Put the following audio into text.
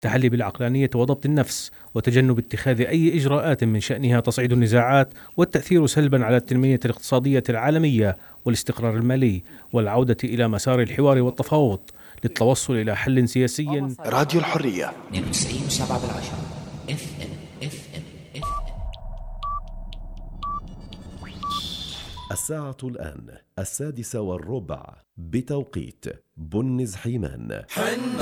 التحلي بالعقلانية وضبط النفس وتجنب اتخاذ أي إجراءات من شأنها تصعيد النزاعات والتأثير سلبا على التنمية الاقتصادية العالمية والاستقرار المالي، والعودة إلى مسار الحوار والتفاوض للتوصل إلى حل سياسي. راديو الحرية 92.7 FM. الساعة الآن 6:15 بتوقيت بنز حيمان.